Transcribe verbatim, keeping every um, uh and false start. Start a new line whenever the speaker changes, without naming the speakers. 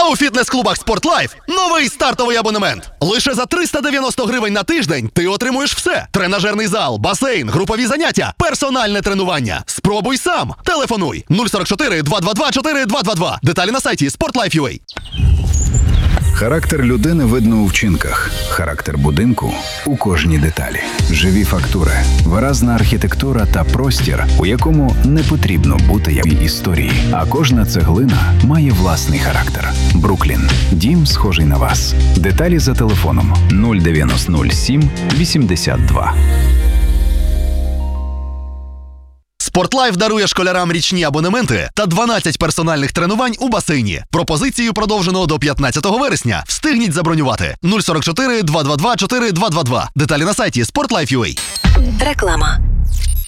У фітнес-клубах «Спортлайф» новий стартовий абонемент. Лише за триста дев'яносто гривень на тиждень ти отримуєш все. Тренажерний зал, басейн, групові заняття, персональне тренування. Спробуй сам. Телефонуй нуль сорок чотири два два два чотири два два два. Деталі на сайті спортлайф крапка ю а.
Характер людини видно у вчинках. Характер будинку – у кожній деталі. Живі фактури, виразна архітектура та простір, у якому не потрібно бути як історії. А кожна цеглина має власний характер. Бруклін. Дім, схожий на вас. Деталі за телефоном нуль дев'яносто нуль сім вісімдесят два.
«Спортлайф» дарує школярам річні абонементи та дванадцять персональних тренувань у басейні. Пропозицію продовжено до п'ятнадцятого вересня. Встигніть забронювати. нуль сорок чотири два два два чотири два два два. Деталі на сайті спортлайф крапка ю а.
Реклама.